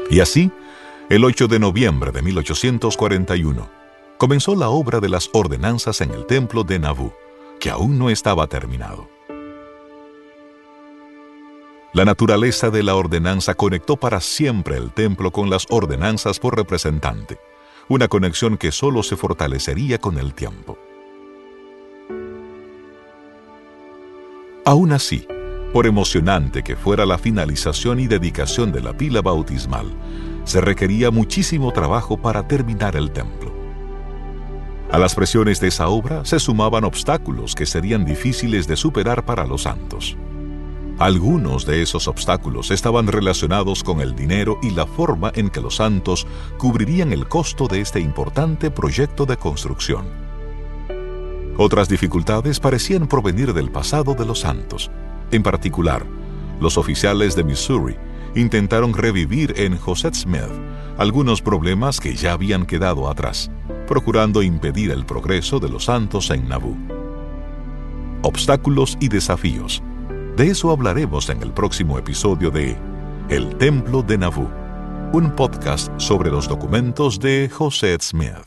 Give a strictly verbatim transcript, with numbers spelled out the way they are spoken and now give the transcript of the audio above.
Y así, el ocho de noviembre de mil ochocientos cuarenta y uno, comenzó la obra de las ordenanzas en el templo de Nauvoo, que aún no estaba terminado. La naturaleza de la ordenanza conectó para siempre el templo con las ordenanzas por representante, una conexión que solo se fortalecería con el tiempo. Aún así, por emocionante que fuera la finalización y dedicación de la pila bautismal, se requería muchísimo trabajo para terminar el templo. A las presiones de esa obra se sumaban obstáculos que serían difíciles de superar para los santos. Algunos de esos obstáculos estaban relacionados con el dinero y la forma en que los santos cubrirían el costo de este importante proyecto de construcción. Otras dificultades parecían provenir del pasado de los santos. En particular, los oficiales de Missouri intentaron revivir en Joseph Smith algunos problemas que ya habían quedado atrás, procurando impedir el progreso de los santos en Nauvoo. Obstáculos y desafíos. De eso hablaremos en el próximo episodio de El Templo de Nauvoo, un podcast sobre los documentos de Joseph Smith.